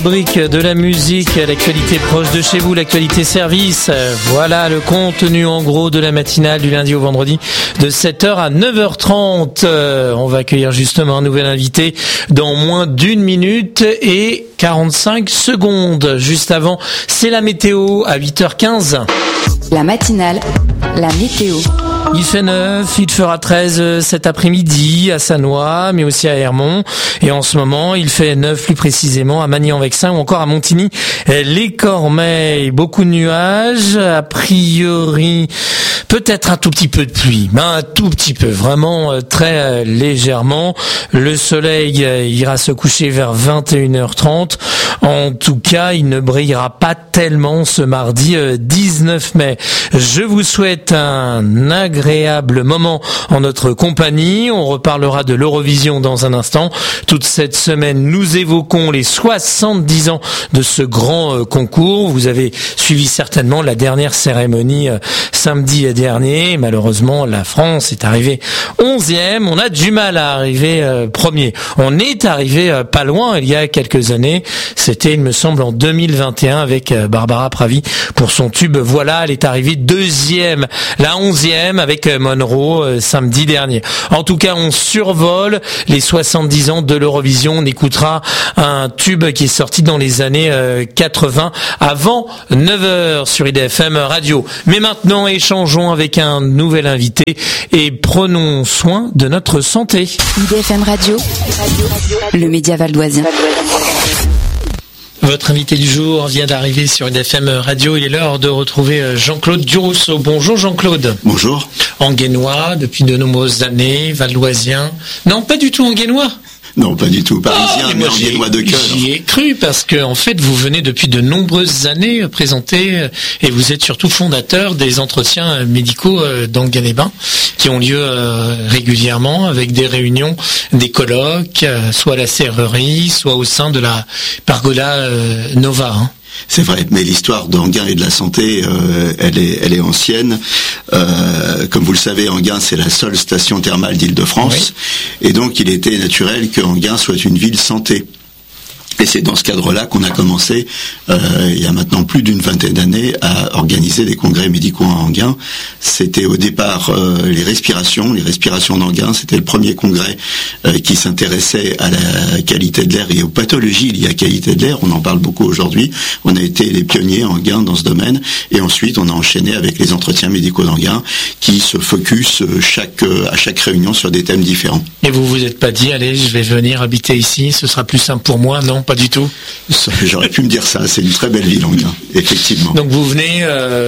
Brique de la musique, l'actualité proche de chez vous, l'actualité service. Voilà le contenu en gros de la matinale du lundi au vendredi de 7h à 9h30. On va accueillir justement un nouvel invité dans moins d'une minute et 45 secondes. Juste avant, c'est la météo à 8h15. La matinale, la météo. Il fait 9, il fera 13 cet après-midi à Sannois, mais aussi à Hermont. Et en ce moment, il fait 9 plus précisément à Magny-en-Vexin ou encore à Montigny-les-Cormeilles. Beaucoup de nuages, a priori peut-être un tout petit peu de pluie, mais un tout petit peu, vraiment très légèrement. Le soleil ira se coucher vers 21h30. En tout cas, il ne brillera pas tellement ce mardi 19 mai. Je vous souhaite un agréable moment en notre compagnie. On reparlera de l'Eurovision dans un instant. Toute cette semaine, nous évoquons les 70 ans de ce grand concours. Vous avez suivi certainement la dernière cérémonie samedi dernier. Malheureusement, la France est arrivée 11e. On a du mal à arriver premier. On est arrivé pas loin il y a quelques années. C'était, il me semble, en 2021 avec Barbara Pravi pour son tube Voilà. Elle est arrivée deuxième, la 11e avec Monroe samedi dernier. En tout cas, on survole les 70 ans de l'Eurovision. On écoutera un tube qui est sorti dans les années 80 avant 9h sur IDFM Radio. Mais maintenant, échangeons avec un nouvel invité et prenons soin de notre santé. IDFM Radio, le média valdoisien. Votre invité du jour vient d'arriver sur IDFM Radio. Il est l'heure de retrouver Jean-Claude Durousseau. Bonjour Jean-Claude. Bonjour. Anguennois depuis de nombreuses années, valdoisien. Non, pas du tout anguennois. Non, pas du tout. Parisien, mais anguennois de cœur. J'y ai cru parce que, en fait, vous venez depuis de nombreuses années présenter et vous êtes surtout fondateur des entretiens médicaux d'Anguin-les-Bains qui ont lieu régulièrement avec des réunions, des colloques, soit à la serrerie, soit au sein de la Pergola Nova. C'est vrai, mais l'histoire d'Anguin et de la santé, elle est ancienne. Comme vous le savez, Anguin, c'est la seule station thermale d'Île-de-France. Oui. Et donc, il était naturel que Anguin soit une ville santé. Et c'est dans ce cadre-là qu'on a commencé, il y a maintenant plus d'une vingtaine d'années, à organiser des congrès médicaux à Anguin. C'était au départ les respirations d'Anguin. C'était le premier congrès qui s'intéressait à la qualité de l'air et aux pathologies liées à la qualité de l'air. On en parle beaucoup aujourd'hui. On a été les pionniers à Anguin dans ce domaine. Et ensuite, on a enchaîné avec les entretiens médicaux d'Anguin qui se focus à chaque réunion sur des thèmes différents. Et vous vous êtes pas dit, allez, je vais venir habiter ici, ce sera plus simple pour moi, non? Pas du tout. J'aurais pu me dire ça. C'est une très belle ville, Anguin, effectivement. Donc vous venez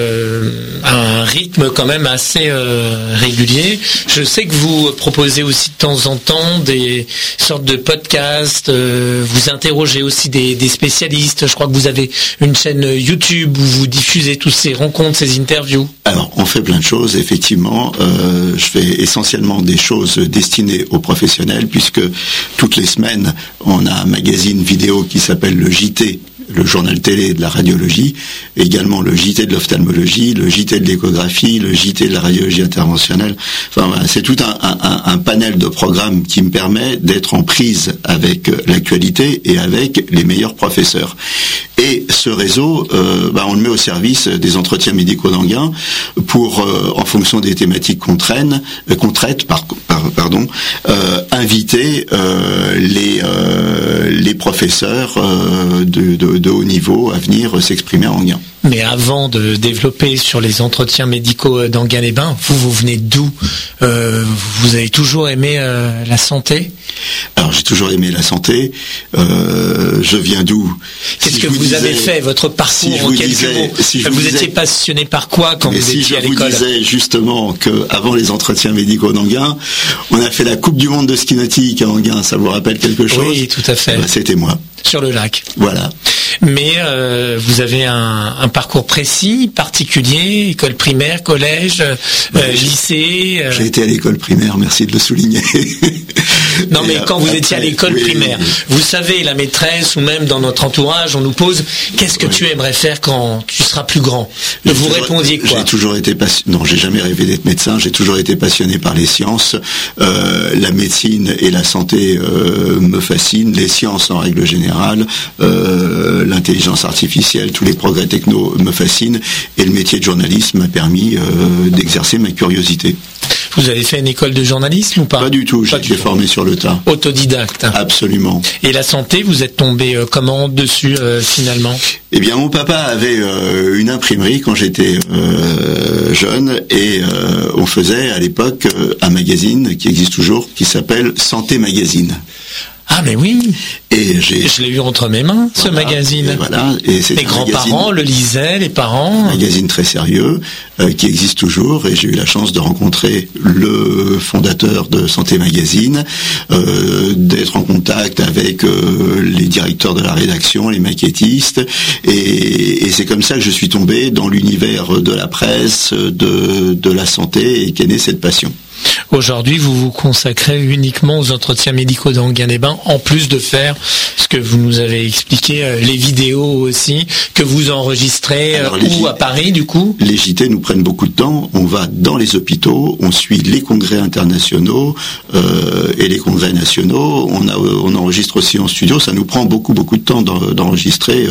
à un rythme quand même assez régulier. Je sais que vous proposez aussi de temps en temps des sortes de podcasts. Vous interrogez aussi des spécialistes. Je crois que vous avez une chaîne YouTube où vous diffusez toutes ces rencontres, ces interviews. Alors, on fait plein de choses, effectivement. Je fais essentiellement des choses destinées aux professionnels, puisque toutes les semaines, on a un magazine vidéo qui s'appelle le JT, le journal télé de la radiologie, également le JT de l'ophtalmologie, le JT de l'échographie, le JT de la radiologie interventionnelle. Enfin, voilà, c'est tout un panel de programmes qui me permet d'être en prise avec l'actualité et avec les meilleurs professeurs. Et ce réseau, on le met au service des entretiens médicaux d'Anguin pour, en fonction des thématiques qu'on traite, inviter les professeurs de haut niveau à venir s'exprimer à Anguin. Mais avant de développer sur les entretiens médicaux d'Anguin-les-Bains, vous venez d'où? Vous avez toujours aimé la santé? Alors j'ai toujours aimé la santé. Je viens d'où? Qu'est-ce que vous avez fait, votre parcours en quelques mots? Vous étiez passionné par quoi quand vous étiez à l'école? Si je vous disais justement qu'avant les entretiens médicaux d'Anguin, on a fait la Coupe du Monde de ski nautique à Anguin, ça vous rappelle quelque chose? Oui, tout à fait. C'était moi. Sur le lac. Voilà. Mais vous avez un parcours précis, particulier, école primaire, collège, lycée. J'ai été à l'école primaire, merci de le souligner. Non, mais quand vous étiez à l'école primaire, vous savez, la maîtresse ou même dans notre entourage, on nous pose « Qu'est-ce que tu aimerais faire quand tu seras plus grand ?» Vous répondiez quoi? J'ai toujours été passionné. Non, j'ai jamais rêvé d'être médecin. J'ai toujours été passionné par les sciences. La médecine et la santé me fascinent. Les sciences en règle générale, l'intelligence artificielle, tous les progrès techno me fascinent. Et le métier de journaliste m'a permis d'exercer ma curiosité. Vous avez fait une école de journalisme ou pas? Pas du tout, j'ai été formé sur le tas. Autodidacte. Absolument. Et la santé, vous êtes tombé comment dessus finalement? Eh bien, mon papa avait une imprimerie quand j'étais jeune et on faisait à l'époque un magazine qui existe toujours, qui s'appelle Santé Magazine. Ah mais oui. Et je l'ai eu entre mes mains, ce magazine. Et c'est les grands-parents le lisaient, les parents. Un magazine très sérieux qui existe toujours. Et j'ai eu la chance de rencontrer le fondateur de Santé Magazine, d'être en contact avec les directeurs de la rédaction, les maquettistes. Et c'est comme ça que je suis tombé dans l'univers de la presse, de la santé, et qu'est née cette passion. Aujourd'hui, vous vous consacrez uniquement aux entretiens médicaux d'Enghien-les-Bains, en plus de faire ce que vous nous avez expliqué, les vidéos aussi, que vous enregistrez à Paris, du coup? Les JT nous prennent beaucoup de temps. On va dans les hôpitaux, on suit les congrès internationaux et les congrès nationaux. On enregistre aussi en studio. Ça nous prend beaucoup de temps d'enregistrer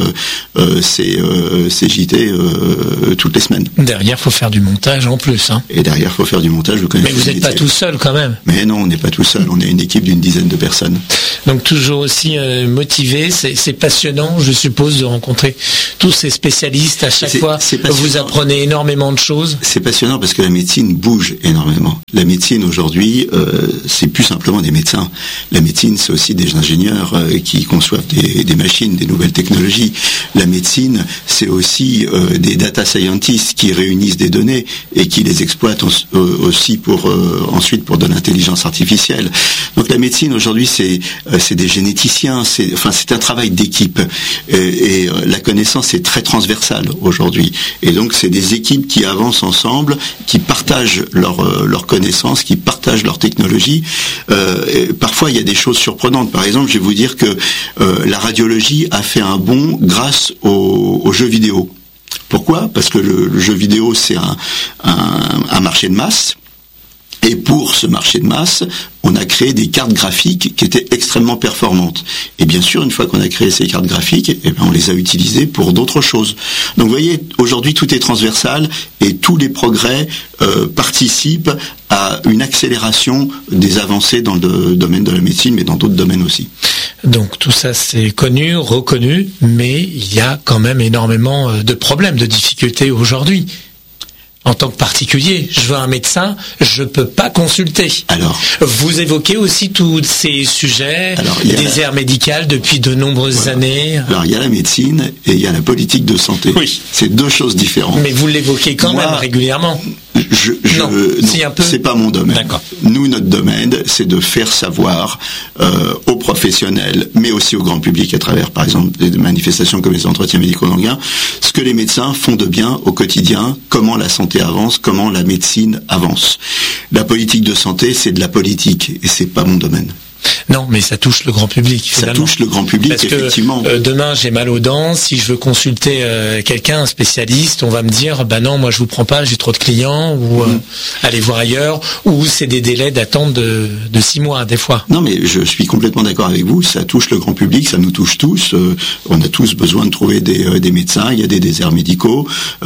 ces JT toutes les semaines. Derrière, faut faire du montage en plus. Hein. Et derrière, faut faire du montage. Mais vous n'êtes pas tout seul quand même. Mais non, on n'est pas tout seul. On est une équipe d'une dizaine de personnes. Donc toujours aussi motivé. C'est passionnant, je suppose, de rencontrer tous ces spécialistes à chaque fois. Vous apprenez énormément de choses. C'est passionnant parce que la médecine bouge énormément. La médecine aujourd'hui, c'est plus simplement des médecins. La médecine, c'est aussi des ingénieurs qui conçoivent des machines, des nouvelles technologies. La médecine, c'est aussi des data scientists qui réunissent des données et qui les exploitent aussi ensuite pour de l'intelligence artificielle. Donc la médecine aujourd'hui, c'est des généticiens, c'est un travail d'équipe et la connaissance est très transversale aujourd'hui. Et donc c'est des équipes qui avancent ensemble, qui partagent leurs connaissances, qui partagent leurs technologies. Parfois il y a des choses surprenantes. Par exemple, je vais vous dire que la radiologie a fait un bond grâce aux jeux vidéo. Pourquoi? Parce que le jeu vidéo, c'est un marché de masse. Et pour ce marché de masse, on a créé des cartes graphiques qui étaient extrêmement performantes. Et bien sûr, une fois qu'on a créé ces cartes graphiques, on les a utilisées pour d'autres choses. Donc vous voyez, aujourd'hui tout est transversal et tous les progrès participent à une accélération des avancées dans le domaine de la médecine, mais dans d'autres domaines aussi. Donc tout ça c'est connu, reconnu, mais il y a quand même énormément de problèmes, de difficultés aujourd'hui. En tant que particulier, je veux un médecin, je peux pas consulter. Alors, vous évoquez aussi tous ces sujets, des aires médicales depuis de nombreuses années. Alors il y a la médecine et il y a la politique de santé. Oui. C'est deux choses différentes. Mais vous l'évoquez quand même régulièrement. Non, c'est pas mon domaine. D'accord. Nous, notre domaine, c'est de faire savoir aux professionnels, mais aussi au grand public à travers, par exemple, des manifestations comme les entretiens médicaux d'Enghien, ce que les médecins font de bien au quotidien, comment la santé avance, comment la médecine avance. La politique de santé, c'est de la politique, et c'est pas mon domaine. Non, mais ça touche le grand public. Ça touche le grand public, parce effectivement. Que, demain, j'ai mal aux dents. Si je veux consulter quelqu'un, un spécialiste, on va me dire, bah non, moi je vous prends pas, j'ai trop de clients, ou allez voir ailleurs, ou c'est des délais d'attente de 6 mois des fois. Non, mais je suis complètement d'accord avec vous. Ça touche le grand public, ça nous touche tous. On a tous besoin de trouver des médecins. Il y a des déserts médicaux,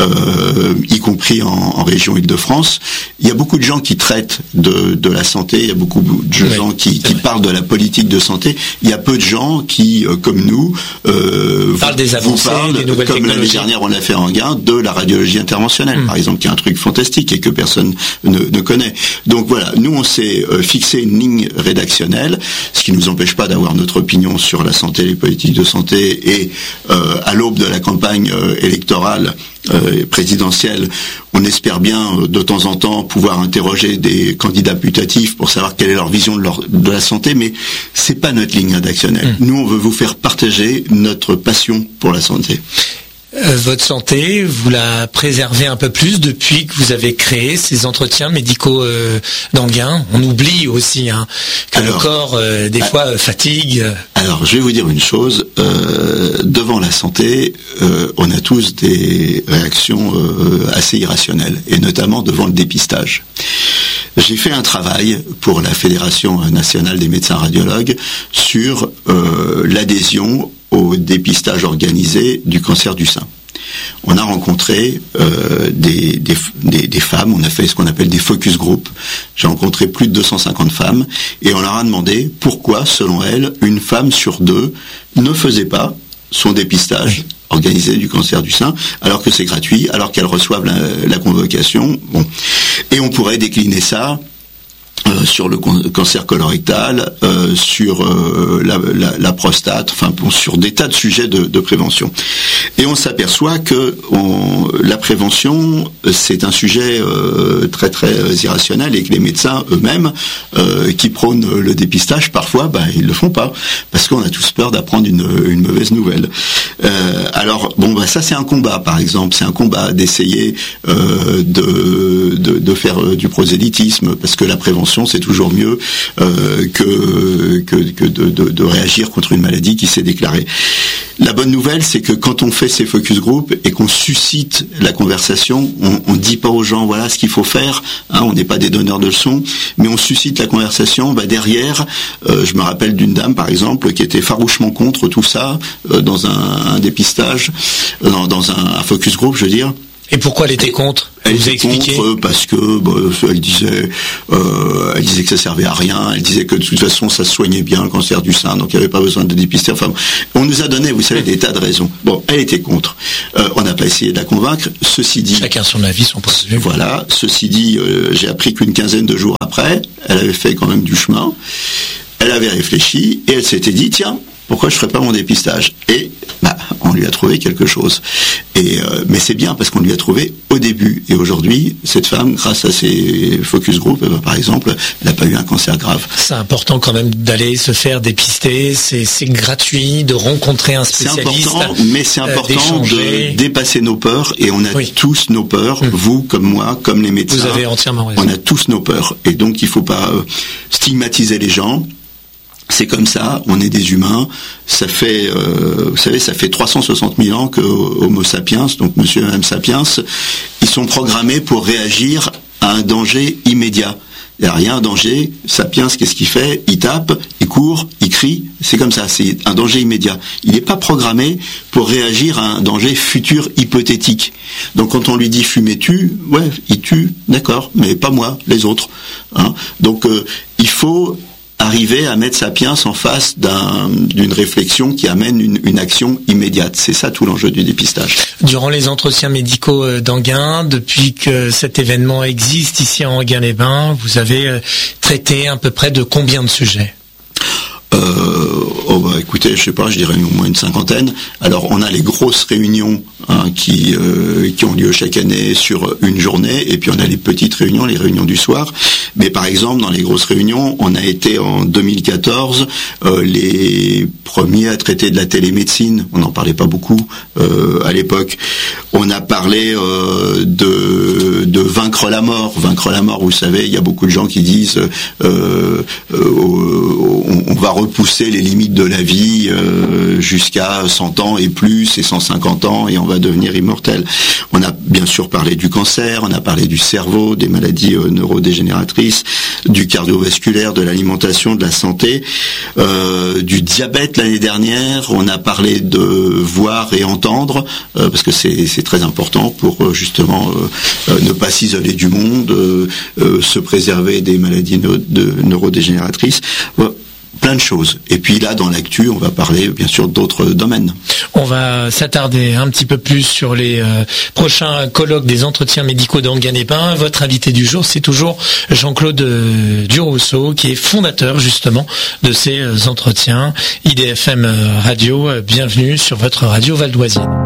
y compris en région Île-de-France. Il y a beaucoup de gens qui traitent de la santé. Il y a beaucoup de gens qui parlent de la politique de santé. Il y a peu de gens qui, comme nous, parlent des avancées, des nouvelles comme l'année dernière on l'a fait en Enghien, de la radiologie interventionnelle, par exemple, qui est un truc fantastique et que personne ne connaît. Donc voilà, nous on s'est fixé une ligne rédactionnelle, ce qui ne nous empêche pas d'avoir notre opinion sur la santé, les politiques de santé, et à l'aube de la campagne électorale présidentielle, on espère bien de temps en temps pouvoir interroger des candidats putatifs pour savoir quelle est leur vision de la santé, mais c'est pas notre ligne rédactionnelle. Nous, on veut vous faire partager notre passion pour la santé. Votre santé, vous la préservez un peu plus depuis que vous avez créé ces entretiens médicaux d'Anguin. On oublie aussi que le corps, des fois, fatigue. Alors, je vais vous dire une chose. Devant la santé, on a tous des réactions assez irrationnelles, et notamment devant le dépistage. J'ai fait un travail pour la Fédération nationale des médecins radiologues sur l'adhésion au dépistage organisé du cancer du sein. On a rencontré des femmes, on a fait ce qu'on appelle des focus group. J'ai rencontré plus de 250 femmes et on leur a demandé pourquoi, selon elles, une femme sur deux ne faisait pas son dépistage organisé du cancer du sein, alors que c'est gratuit, alors qu'elles reçoivent la convocation. Bon. Et on pourrait décliner ça sur le cancer colorectal, sur la prostate, enfin sur des tas de sujets de prévention. Et on s'aperçoit que la prévention, c'est un sujet très très irrationnel, et que les médecins eux-mêmes, qui prônent le dépistage, parfois, ils le font pas, parce qu'on a tous peur d'apprendre une mauvaise nouvelle. Alors ça c'est un combat, par exemple, c'est un combat d'essayer de faire du prosélytisme, parce que la prévention c'est toujours mieux que de réagir contre une maladie qui s'est déclarée. La bonne nouvelle, c'est que quand on fait ces focus group et qu'on suscite la conversation, on dit pas aux gens voilà ce qu'il faut faire, on n'est pas des donneurs de leçons, mais on suscite la conversation. Derrière, je me rappelle d'une dame par exemple qui était farouchement contre tout ça dans un dépistage, dans un focus group, je veux dire. Et pourquoi elle était contre ? Elle était contre parce que elle disait que ça servait à rien. Elle disait que de toute façon ça soignait bien le cancer du sein, donc il n'y avait pas besoin de dépister. Enfin, on nous a donné, vous savez, des tas de raisons. Elle était contre. On n'a pas essayé de la convaincre. Ceci dit, chacun son avis, son point de vue. Voilà. Ceci dit, j'ai appris qu'une quinzaine de jours après, elle avait fait quand même du chemin. Elle avait réfléchi et elle s'était dit tiens, pourquoi je ferais pas mon dépistage ? Et on lui a trouvé quelque chose. Mais c'est bien parce qu'on lui a trouvé au début. Et aujourd'hui, cette femme, grâce à ses focus group, par exemple, elle n'a pas eu un cancer grave. C'est important quand même d'aller se faire dépister. C'est gratuit, de rencontrer un spécialiste. C'est important, mais c'est important de dépasser nos peurs. Et on a tous nos peurs, vous comme moi, comme les médecins. Vous avez entièrement raison. On a tous nos peurs. Et donc, il ne faut pas stigmatiser les gens. C'est comme ça, on est des humains. Ça fait, vous savez, ça fait 360 000 ans que Homo sapiens, donc Monsieur et Madame Sapiens, ils sont programmés pour réagir à un danger immédiat. Il n'y a rien, un danger. Sapiens, qu'est-ce qu'il fait ? Il tape, il court, il crie. C'est comme ça, c'est un danger immédiat. Il n'est pas programmé pour réagir à un danger futur hypothétique. Donc quand on lui dit fumer tue, il tue, d'accord, mais pas moi, les autres. Donc il faut arriver à mettre Sapiens en face d'une réflexion qui amène une action immédiate. C'est ça tout l'enjeu du dépistage. Durant les entretiens médicaux d'Anguin, depuis que cet événement existe ici à Anguin-les-Bains, vous avez traité à peu près de combien de sujets ? Écoutez, je sais pas, je dirais au moins une cinquantaine. Alors, on a les grosses réunions qui ont lieu chaque année sur une journée, et puis on a les petites réunions, les réunions du soir. Mais par exemple, dans les grosses réunions, on a été en 2014 les premiers à traiter de la télémédecine. On n'en parlait pas beaucoup à l'époque. On a parlé de vaincre la mort. Vaincre la mort, vous savez, il y a beaucoup de gens qui disent on va repousser les limites de la vie jusqu'à 100 ans et plus, et 150 ans, et on va devenir immortel. On a bien sûr parlé du cancer, on a parlé du cerveau, des maladies neurodégénératrices, du cardiovasculaire, de l'alimentation, de la santé, du diabète l'année dernière. On a parlé de voir et entendre, parce que c'est très important pour justement ne pas s'isoler du monde, se préserver des maladies neurodégénératrices. Plein de choses. Et puis là, dans l'actu, on va parler bien sûr d'autres domaines. On va s'attarder un petit peu plus sur les prochains colloques des entretiens médicaux d'Anguin-les-Bains. Votre invité du jour, c'est toujours Jean-Claude Durousseau, qui est fondateur justement de ces entretiens. IDFM Radio, bienvenue sur votre radio valdoisienne.